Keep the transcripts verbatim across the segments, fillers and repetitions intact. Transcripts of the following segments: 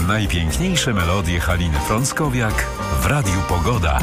Najpiękniejsze melodie Haliny Frąckowiak w Radiu Pogoda.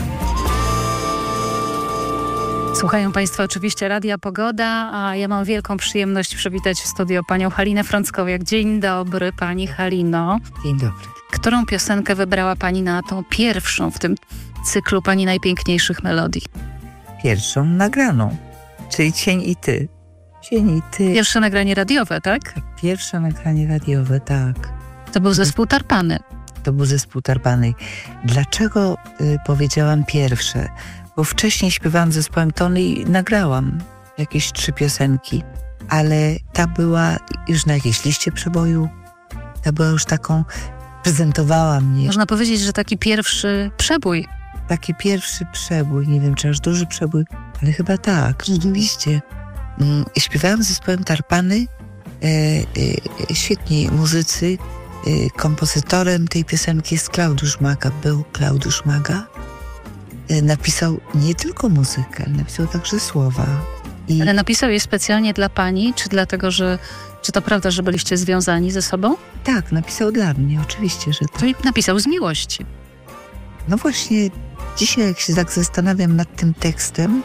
Słuchają Państwo oczywiście Radia Pogoda, a ja mam wielką przyjemność przywitać w studio panią Halinę Frąckowiak. Dzień dobry, pani Halino. Dzień dobry. Którą piosenkę wybrała pani na tą pierwszą w tym cyklu pani najpiękniejszych melodii? Pierwszą nagraną, czyli Cień i Ty. Cień i Ty. Pierwsze nagranie radiowe, tak? Pierwsze nagranie radiowe, tak. To był zespół Tarpany. To był zespół Tarpany. Dlaczego y, powiedziałam pierwsze? Bo wcześniej śpiewałam z zespołem Tony i nagrałam jakieś trzy piosenki, ale ta była już na jakiejś liście przeboju. Ta była już taką, prezentowała mnie. Można powiedzieć, że taki pierwszy przebój. Taki pierwszy przebój, nie wiem czy aż duży przebój, ale chyba tak, rzeczywiście. Mm, śpiewałam z zespołem Tarpany, e, e, świetni muzycy. E, kompozytorem tej piosenki jest Klaudiusz Maga, był Klaudiusz Maga. E, napisał nie tylko muzykę, ale napisał także słowa. I Ale napisał je specjalnie dla pani, czy dlatego, że... Czy to prawda, że byliście związani ze sobą? tak, napisał dla mnie, oczywiście, że tak. Czyli napisał z miłości. No właśnie, dzisiaj jak się tak zastanawiam nad tym tekstem,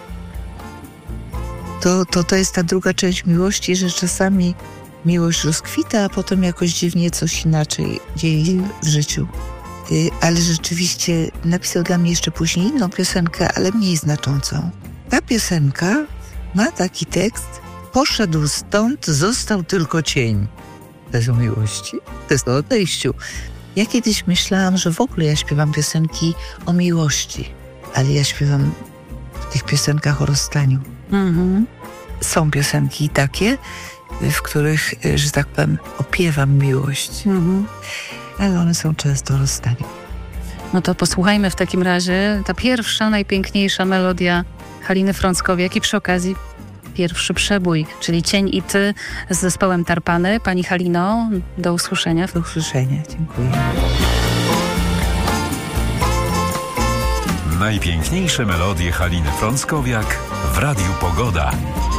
to, to to jest ta druga część miłości, że czasami miłość rozkwita, a potem jakoś dziwnie coś inaczej dzieje się w życiu. Y, ale rzeczywiście napisał dla mnie jeszcze później inną piosenkę, ale mniej znaczącą. Ta piosenka ma taki tekst: poszedł stąd, został tylko cień. To jest o miłości, to jest o odejściu. Ja kiedyś myślałam, że w ogóle ja śpiewam piosenki o miłości, ale ja śpiewam w tych piosenkach o rozstaniu. Mhm. Są piosenki takie, w których, że tak powiem, opiewam miłość, Mhm. ale one są często o rozstaniu. No to posłuchajmy w takim razie. Ta pierwsza, najpiękniejsza melodia Haliny Frąckowiak i przy okazji pierwszy przebój, czyli Cień i Ty z zespołem Tarpany. Pani Halino, do usłyszenia. Do usłyszenia, dziękuję. Najpiękniejsze melodie Haliny Frąckowiak w Radiu Pogoda.